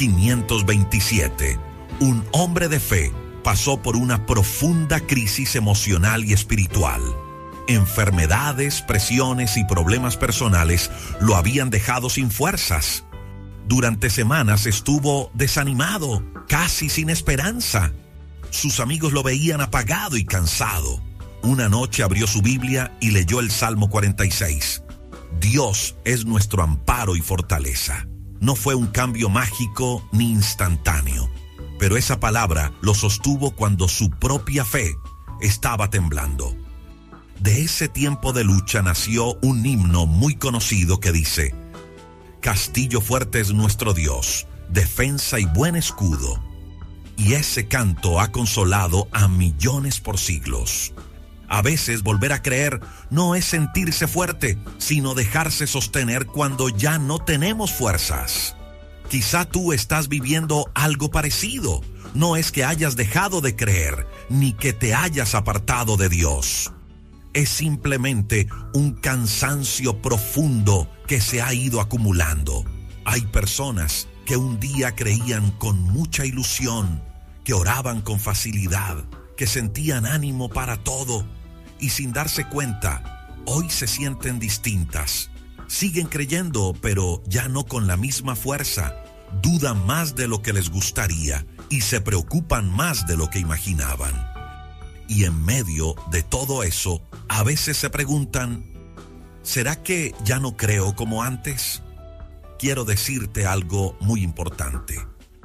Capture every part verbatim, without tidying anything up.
quinientos veintisiete, un hombre de fe pasó por una profunda crisis emocional y espiritual. Enfermedades, presiones y problemas personales lo habían dejado sin fuerzas. Durante semanas estuvo desanimado, casi sin esperanza. Sus amigos lo veían apagado y cansado. Una noche abrió su Biblia y leyó el Salmo cuarenta y seis. Dios es nuestro amparo y fortaleza. No fue un cambio mágico ni instantáneo, pero esa palabra lo sostuvo cuando su propia fe estaba temblando. De ese tiempo de lucha nació un himno muy conocido que dice: Castillo fuerte es nuestro Dios, defensa y buen escudo. Y ese canto ha consolado a millones por siglos. A veces volver a creer no es sentirse fuerte, sino dejarse sostener cuando ya no tenemos fuerzas. Quizá tú estás viviendo algo parecido. No es que hayas dejado de creer, ni que te hayas apartado de Dios. Es simplemente un cansancio profundo que se ha ido acumulando. Hay personas que un día creían con mucha ilusión, que oraban con facilidad, que sentían ánimo para todo, y sin darse cuenta, hoy se sienten distintas. Siguen creyendo, pero ya no con la misma fuerza. Dudan más de lo que les gustaría y se preocupan más de lo que imaginaban. Y en medio de todo eso, a veces se preguntan: ¿será que ya no creo como antes? Quiero decirte algo muy importante.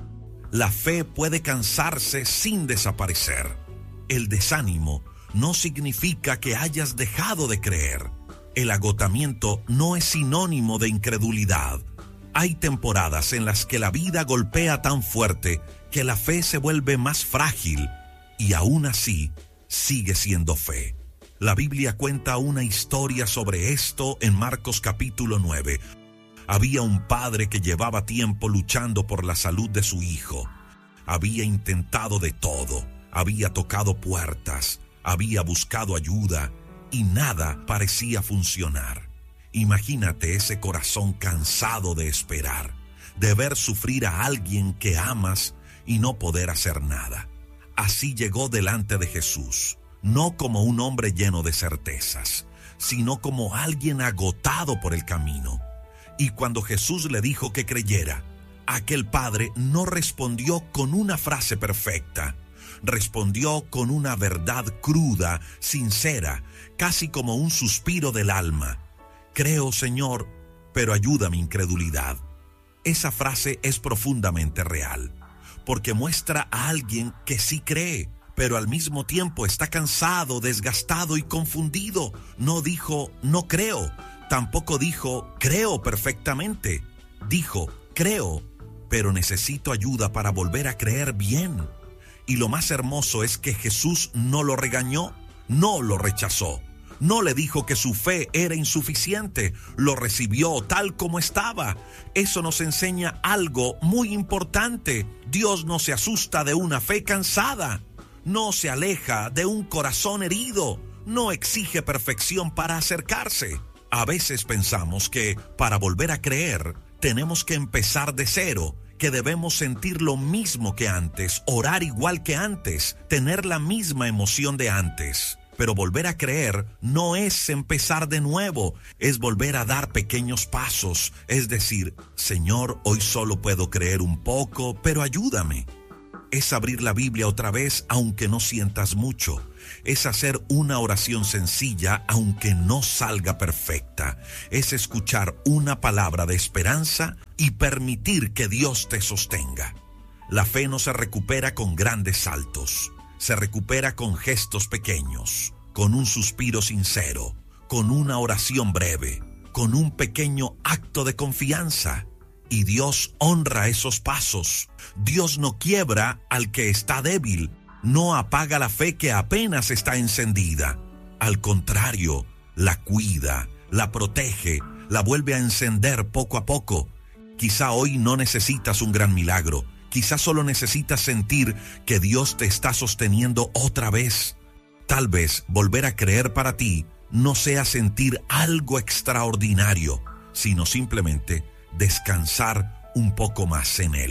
La fe puede cansarse sin desaparecer. El desánimo no significa que hayas dejado de creer. El agotamiento no es sinónimo de incredulidad. Hay temporadas en las que la vida golpea tan fuerte que la fe se vuelve más frágil y aún así sigue siendo fe. La Biblia cuenta una historia sobre esto en Marcos capítulo nueve. Había un padre que llevaba tiempo luchando por la salud de su hijo. Había intentado de todo, había tocado puertas, había buscado ayuda y nada parecía funcionar. Imagínate ese corazón cansado de esperar, de ver sufrir a alguien que amas y no poder hacer nada. Así llegó delante de Jesús, no como un hombre lleno de certezas, sino como alguien agotado por el camino. Y cuando Jesús le dijo que creyera, aquel padre no respondió con una frase perfecta. Respondió con una verdad cruda, sincera, casi como un suspiro del alma. Creo, Señor, pero ayuda mi incredulidad. Esa frase es profundamente real, porque muestra a alguien que sí cree, pero al mismo tiempo está cansado, desgastado y confundido. No dijo, no creo. Tampoco dijo, creo perfectamente. Dijo, creo, pero necesito ayuda para volver a creer bien. Y lo más hermoso es que Jesús no lo regañó, no lo rechazó. No le dijo que su fe era insuficiente, lo recibió tal como estaba. Eso nos enseña algo muy importante. Dios no se asusta de una fe cansada, no se aleja de un corazón herido, no exige perfección para acercarse. A veces pensamos que para volver a creer tenemos que empezar de cero, que debemos sentir lo mismo que antes, orar igual que antes, tener la misma emoción de antes. Pero volver a creer no es empezar de nuevo, es volver a dar pequeños pasos, es decir, Señor, hoy solo puedo creer un poco, pero ayúdame. Es abrir la Biblia otra vez aunque no sientas mucho. Es hacer una oración sencilla aunque no salga perfecta. Es escuchar una palabra de esperanza y permitir que Dios te sostenga. La fe no se recupera con grandes saltos. Se recupera con gestos pequeños, con un suspiro sincero, con una oración breve, con un pequeño acto de confianza. Y Dios honra esos pasos. Dios no quiebra al que está débil, no apaga la fe que apenas está encendida. Al contrario, la cuida, la protege, la vuelve a encender poco a poco. Quizá hoy no necesitas un gran milagro. Quizás solo necesitas sentir que Dios te está sosteniendo otra vez. Tal vez volver a creer para ti no sea sentir algo extraordinario, sino simplemente descansar un poco más en Él,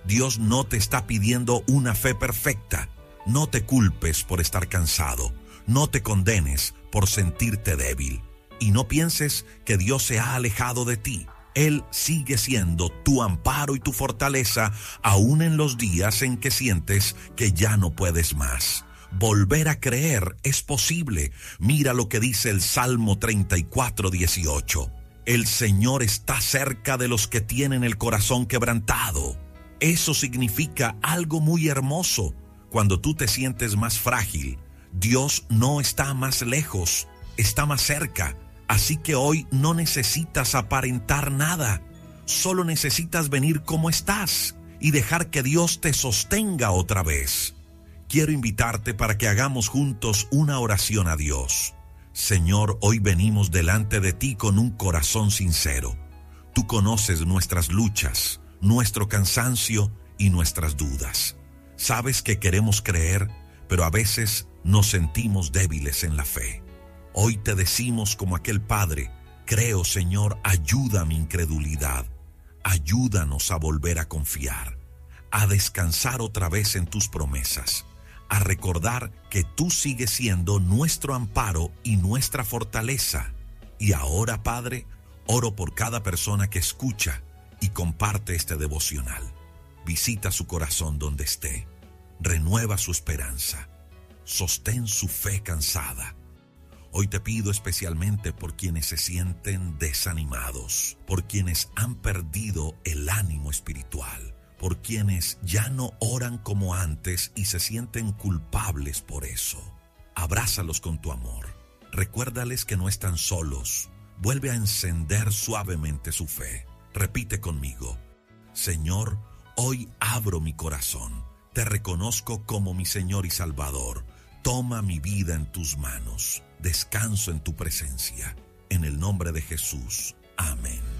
Dios no te está pidiendo una fe perfecta. No te culpes por estar cansado. No te condenes por sentirte débil. Y no pienses que Dios se ha alejado de ti. Él sigue siendo tu amparo y tu fortaleza, aún en los días en que sientes que ya no puedes más. Volver a creer es posible. Mira lo que dice el Salmo treinta y cuatro, dieciocho. El Señor está cerca de los que tienen el corazón quebrantado. Eso significa algo muy hermoso. Cuando tú te sientes más frágil, Dios no está más lejos, está más cerca. Así que hoy no necesitas aparentar nada. Solo necesitas venir como estás y dejar que Dios te sostenga otra vez. Quiero invitarte para que hagamos juntos una oración a Dios. Señor, hoy venimos delante de ti con un corazón sincero. Tú conoces nuestras luchas, nuestro cansancio y nuestras dudas. Sabes que queremos creer, pero a veces nos sentimos débiles en la fe. Hoy te decimos como aquel padre, creo, Señor, ayuda a mi incredulidad. Ayúdanos a volver a confiar, a descansar otra vez en tus promesas, a recordar que tú sigues siendo nuestro amparo y nuestra fortaleza. Y ahora, Padre, oro por cada persona que escucha y comparte este devocional. Visita su corazón donde esté, renueva su esperanza, sostén su fe cansada. Hoy te pido especialmente por quienes se sienten desanimados, por quienes han perdido el ánimo espiritual, por quienes ya no oran como antes y se sienten culpables por eso. Abrázalos con tu amor. Recuérdales que no están solos. Vuelve a encender suavemente su fe. Repite conmigo: Señor, hoy abro mi corazón. Te reconozco como mi Señor y Salvador. Toma mi vida en tus manos. Descanso en tu presencia. En el nombre de Jesús. Amén.